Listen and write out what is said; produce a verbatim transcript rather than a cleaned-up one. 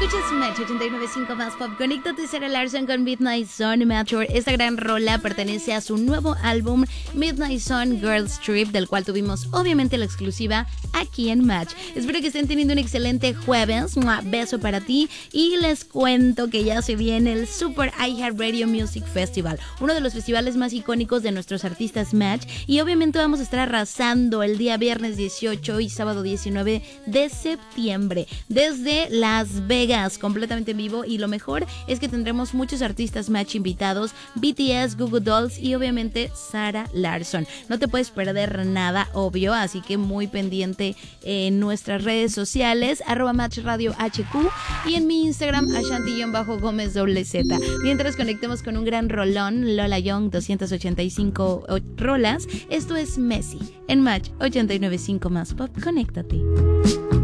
Escuchas Match ochenta y nueve punto cinco más Pop. Conéctate, Sarah Larsson con Midnight Sun. Mature. Esta gran rola pertenece a su nuevo álbum Midnight Sun Girls Trip, del cual tuvimos obviamente la exclusiva aquí en Match. Espero que estén teniendo un excelente jueves. ¡Mua! Beso para ti. Y les cuento que ya se viene el Super iHeartRadio Music Festival, uno de los festivales más icónicos de nuestros artistas Match. Y obviamente vamos a estar arrasando el día viernes dieciocho y sábado diecinueve de septiembre desde Las Vegas, completamente en vivo. Y lo mejor es que tendremos muchos artistas Match invitados: B T S, Goo Goo Dolls y obviamente Sarah Larsson. No te puedes perder nada, obvio, así que muy pendiente en nuestras redes sociales, arroba Match Radio H Q, y en mi Instagram, Ashanti-Gómez doble Z. Mientras conectemos con un gran rolón, Lola Young, doscientas ochenta y cinco rolas. Esto es Messi en Match ochenta y nueve punto cinco más Pop. Conéctate.